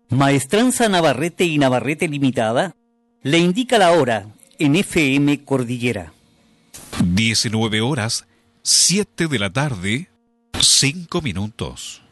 Maestranza Navarrete y Navarrete Limitada le indica la hora en FM Cordillera. 19 horas, 7 de la tarde, 5 minutos.